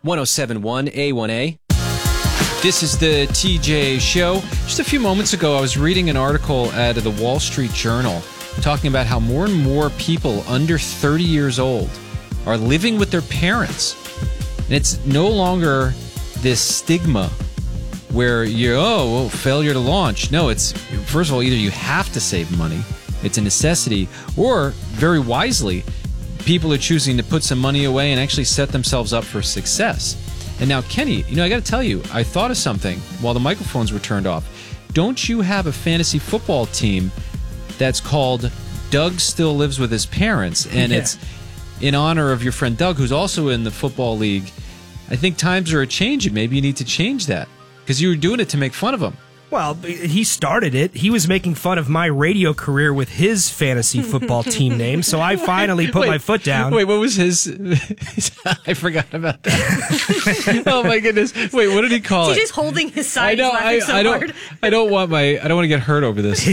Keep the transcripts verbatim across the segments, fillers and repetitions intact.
one oh seven point one A one A. This is the T J Show. Just a few moments ago, I was reading an article out of the Wall Street Journal talking about how more and more people under thirty years old are living with their parents. And it's no longer this stigma where you're, oh, well, failure to launch. No, it's, first of all, either you have to save money, it's a necessity, or very wisely, people are choosing to put some money away and actually set themselves up for success. And now, Kenny, you know, I got to tell you, I thought of something while the microphones were turned off. Don't you have a fantasy football team that's called Doug Still Lives with His Parents? And yeah. It's in honor of your friend Doug, who's also in the football league. I think times are a changing. Maybe you need to change that because you were doing it to make fun of him. Well, he started it. He was making fun of my radio career with his fantasy football team name, so I finally put wait, my foot down. Wait, what was his? I forgot about that. Oh my goodness! Wait, what did he call He's it? He's just holding his side. I know. I, so I don't. hard. I don't want my. I don't want to get hurt over this.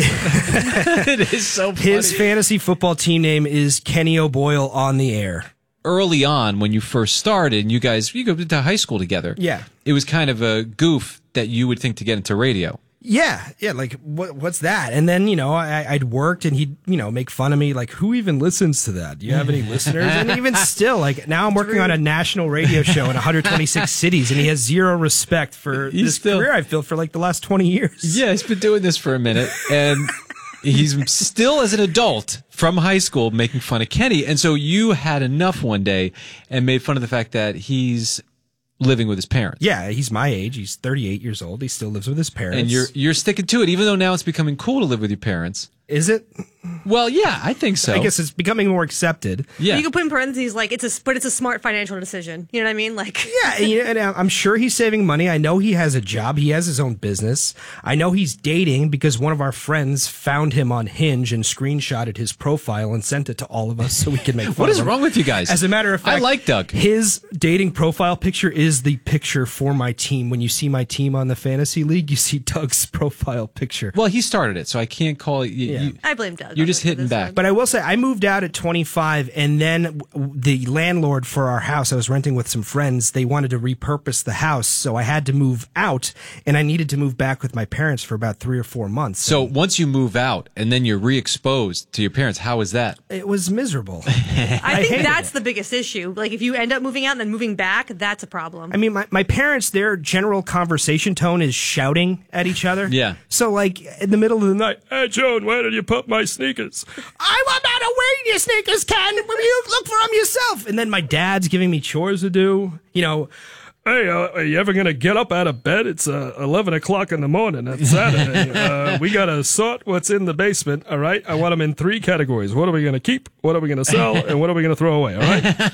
It is so funny. His fantasy football team name is Kenny O'Boyle on the Air. Early on, when you first started, and you guys you go to high school together. Yeah, it was kind of a goof that you would think to get into radio. Yeah, yeah, like, what, what's that? And then, you know, I, I'd worked and he'd, you know, make fun of me, like, who even listens to that? Do you have any listeners? And even still, like, now I'm working on a national radio show in one hundred twenty-six cities, and he has zero respect for he's this still, career I've built for, like, the last twenty years. Yeah, he's been doing this for a minute, and he's still, as an adult, from high school, making fun of Kenny. And so you had enough one day and made fun of the fact that he's living with his parents. Yeah, he's my age. He's thirty-eight years old. He still lives with his parents. And you're you're sticking to it, even though now it's becoming cool to live with your parents. Is it? Well, yeah, I think so. I guess it's becoming more accepted. Yeah. You can put in parentheses, like, it's a, but it's a smart financial decision. You know what I mean? Like, yeah, and, you know, and I'm sure he's saving money. I know he has a job. He has his own business. I know he's dating because one of our friends found him on Hinge and screenshotted his profile and sent it to all of us so we can make fun What of is him. wrong with you guys? As a matter of fact, I like Doug. His dating profile picture is the picture for my team. When you see my team on the fantasy league, you see Doug's profile picture. Well, he started it, so I can't call it. You, Yeah. you, I blame Doug. You're just hitting back. One. But I will say, I moved out at twenty-five, and then the landlord for our house, I was renting with some friends, they wanted to repurpose the house, so I had to move out, and I needed to move back with my parents for about three or four months. So once you move out, and then you're re-exposed to your parents, how is that? It was miserable. I I think hated that's it. the biggest issue. Like, if you end up moving out and then moving back, that's a problem. I mean, my, my parents, their general conversation tone is shouting at each other. Yeah. So, like, in the middle of the night, hey, Joan, where did you put my sneakers? I'm about to wear your sneakers, Ken. You look for them yourself. And then my dad's giving me chores to do. You know, hey, uh, are you ever going to get up out of bed? It's uh, eleven o'clock in the morning. It's Saturday. uh, we got to sort what's in the basement, all right? I want them in three categories. What are we going to keep? What are we going to sell? And what are we going to throw away, all right?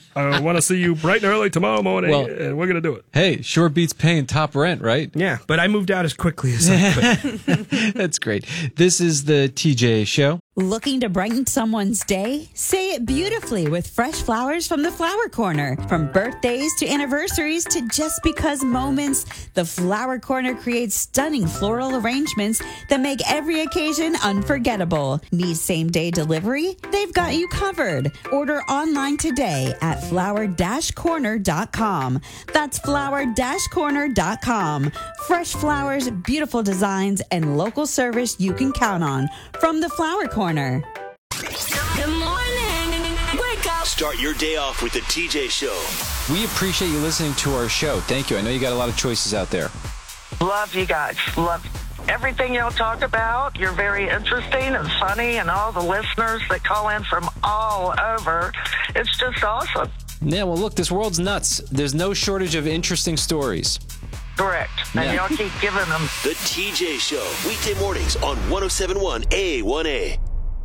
I want to see you bright and early tomorrow morning, well, and we're going to do it. Hey, sure beats paying top rent, right? Yeah, but I moved out as quickly as I could. That's great. This is the T J Show. Looking to brighten someone's day? Say it beautifully with fresh flowers from the Flower Corner. From birthdays to anniversaries to just because moments, the Flower Corner creates stunning floral arrangements that make every occasion unforgettable. Need same-day delivery? They've got you covered. Order online today at flower dash corner dot com. That's flower dash corner dot com. Fresh flowers, beautiful designs, and local service you can count on from the Flower Corner. Good morning. Wake up. Start your day off with the T J Show. We appreciate you listening to our show. Thank you. I know you got a lot of choices out there. Love you guys. Love everything y'all talk about. You're very interesting and funny, and all the listeners that call in from all over. It's just awesome. Yeah, well, look, this world's nuts. There's no shortage of interesting stories. Correct. And Yeah. y'all keep giving them. The T J Show. Weekday mornings on one oh seven point one A one A.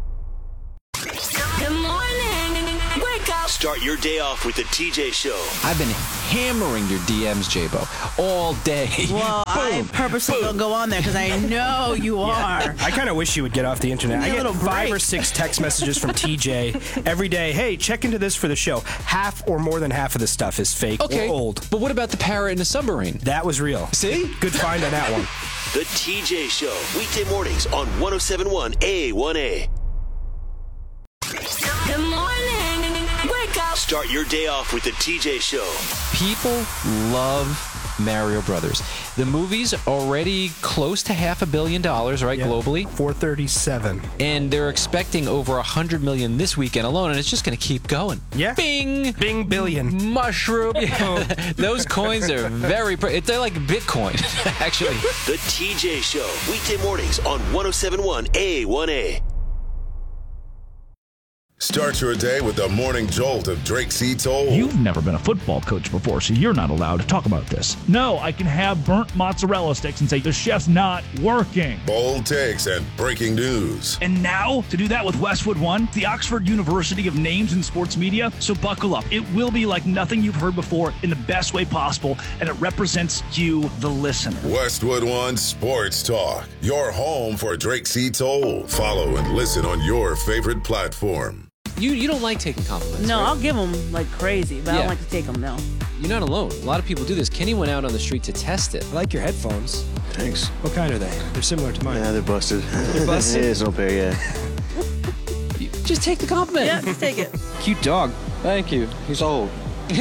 Good morning. Wake up. Start your day off with the T J Show. I've been hammering your D Ms, J-Bo, all day. Well, I purposely don't go on there because I know you are. I kind of wish you would get off the internet. Give me I a get little five break. or six text messages from T J every day. Hey, check into this for the show. Half or more than half of the stuff is fake Okay, or old. but what about the parrot in a submarine? That was real. See? Good find on that one. The T J Show. Weekday mornings on one oh seven point one A one A. Good morning. Wake up. Start your day off with the T J Show. People love Mario Brothers. The movie's already close to half a billion dollars, right, Yeah. globally? four thirty-seven. And they're expecting over one hundred million this weekend alone, and it's just going to keep going. Yeah. Bing! Bing billion. Mushroom. Yeah. Those coins are very... Pre- they're like Bitcoin, actually. The T J Show. Weekday mornings on one oh seven point one A one A. Start your day with the morning jolt of Drake C. Toll. You've never been a football coach before, so you're not allowed to talk about this. No, I can have burnt mozzarella sticks and say, the chef's not working. Bold takes and breaking news. And now, to do that with Westwood One, the Oxford University of Names in Sports Media, so buckle up. It will be like nothing you've heard before in the best way possible, and it represents you, the listener. Westwood One Sports Talk, your home for Drake C. Toll. Follow and listen on your favorite platform. You you don't like taking compliments, No, right? I'll give them like crazy, but I Yeah. don't like to take them, no. You're not alone. A lot of people do this. Kenny went out on the street to test it. I like your headphones. Thanks. What kind are they? They're similar to mine. Yeah, they're busted. They're busted? Yeah, it's no pair, yeah. You- Just take the compliment. Yeah, just take it. Cute dog. Thank you. He's old. And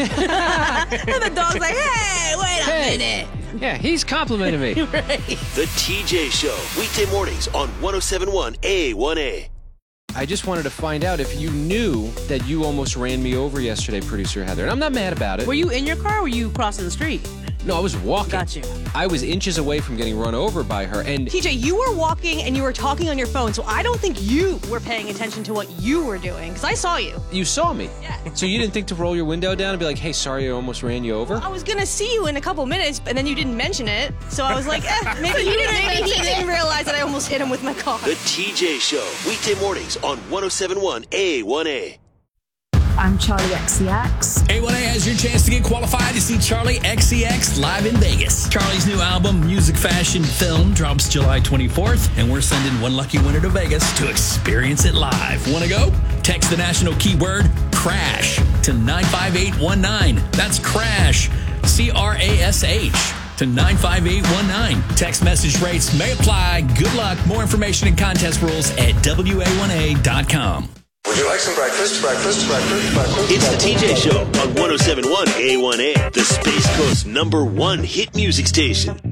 the dog's like, hey, wait a Hey. minute. Yeah, he's complimenting me. Right. The T J Show. Weekday mornings on one oh seven point one A one A. I just wanted to find out if you knew that you almost ran me over yesterday, producer Heather. And I'm not mad about it. Were you in your car or were you crossing the street? No, I was walking. Got you. I was inches away from getting run over by her. And T J, you were walking and you were talking on your phone, so I don't think you were paying attention to what you were doing, because I saw you. you saw me. Yeah. So you didn't think to roll your window down and be like, hey, sorry, I almost ran you over? I was gonna see you in a couple minutes, and then you didn't mention it, so I was like, eh, maybe he didn't, maybe he didn't realize that I almost hit him with my car. The T J Show. Weekday mornings on one oh seven point one A one A. I'm Charlie X C X. A one A has your chance to get qualified to see Charlie X C X live in Vegas. Charlie's new album, Music, Fashion, Film, drops July twenty-fourth, and we're sending one lucky winner to Vegas to experience it live. Want to go? Text the national keyword CRASH to nine five eight one nine. That's CRASH, C R A S H, to nine five eight one nine. Text message rates may apply. Good luck. More information and contest rules at W A one A dot com. Would you like some breakfast? Breakfast, breakfast, breakfast. It's the T J Show on one oh seven point one A one A, the Space Coast number one hit music station.